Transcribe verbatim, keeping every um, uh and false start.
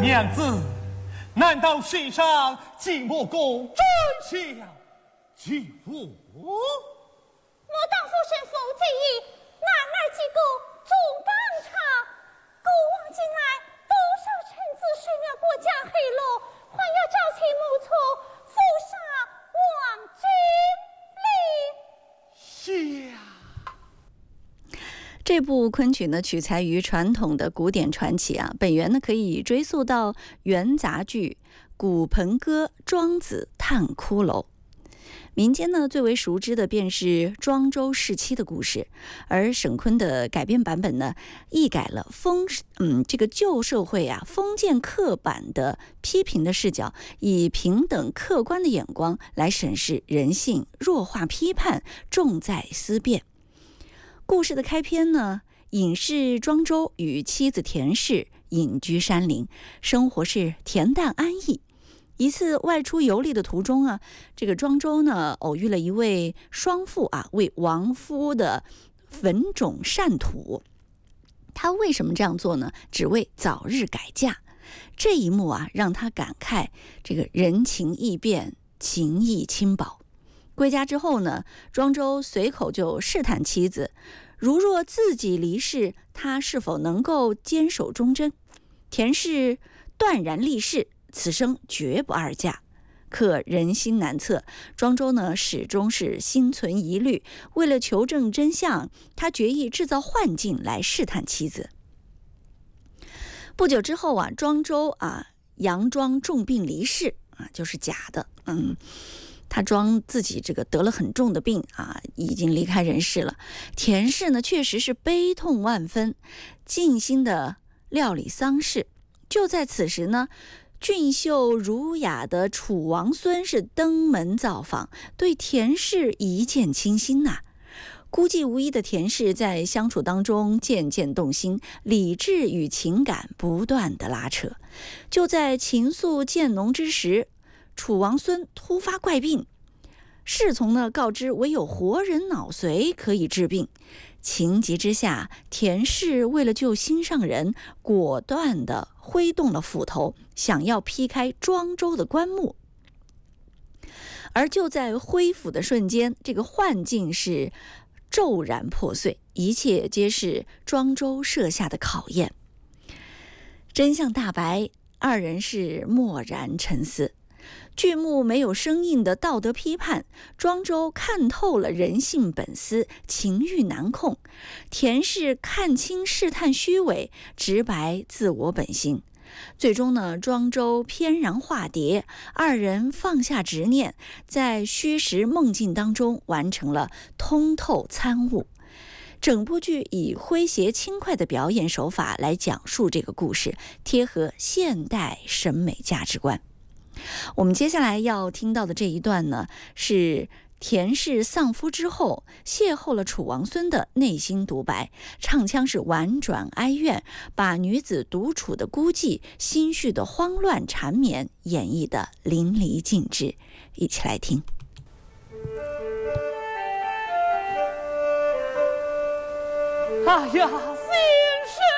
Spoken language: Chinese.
娘子，难道世上寂寞宫真相继父？ 我当夫神父之意，男儿几个总纲察，过往今来，多少臣子睡了国家黑楼，还要朝秦暮楚，诛杀亡君令。下。 这部昆曲呢，取材于传统的古典传奇啊，本源呢可以追溯到元杂剧《古盆歌·庄子叹骷髅》。民间呢最为熟知的便是庄周弑妻的故事，而沈坤的改编版本呢，亦改了封嗯这个旧社会啊封建刻板的批评的视角，以平等客观的眼光来审视人性，弱化批判，重在思辨。故事的开篇呢，隐士庄周与妻子田氏隐居山林，生活是恬淡安逸。一次外出游历的途中啊，这个庄周呢偶遇了一位双妇啊，为亡夫的坟冢善土。他为什么这样做呢？只为早日改嫁。这一幕啊，让他感慨这个人情易变，情义轻薄。归家之后呢，庄周随口就试探妻子，如若自己离世，他是否能够坚守忠贞？田氏断然立誓，此生绝不二嫁。可人心难测，庄周呢始终是心存疑虑。为了求证真相，他决意制造幻境来试探妻子。不久之后啊，庄周啊佯装重病离世啊，就是假的，嗯。他装自己这个得了很重的病啊，已经离开人世了。田氏呢，确实是悲痛万分，尽心的料理丧事。就在此时呢，俊秀儒雅的楚王孙是登门造访，对田氏一见倾心呐、啊。孤寂无依的田氏在相处当中渐渐动心，理智与情感不断的拉扯。就在情愫渐浓之时，楚王孙突发怪病，侍从呢告知唯有活人脑髓可以治病。情急之下，田氏为了救心上人，果断地挥动了斧头，想要劈开庄周的棺木。而就在挥斧的瞬间，这个幻境是骤然破碎，一切皆是庄周设下的考验。真相大白，二人是默然沉思。剧目没有生硬的道德批判，庄周看透了人性本私，情欲难控；田氏看清试探虚伪，直白自我本性。最终呢，庄周翩然化蝶，二人放下执念，在虚实梦境当中完成了通透参悟。整部剧以诙谐轻快的表演手法来讲述这个故事，贴合现代审美价值观。我们接下来要听到的这一段呢，是田氏丧夫之后邂逅了楚王孙的内心独白，唱腔是婉转哀怨，把女子独处的孤寂、心绪的慌乱缠绵演绎得淋漓尽致。一起来听。 哎呀，先生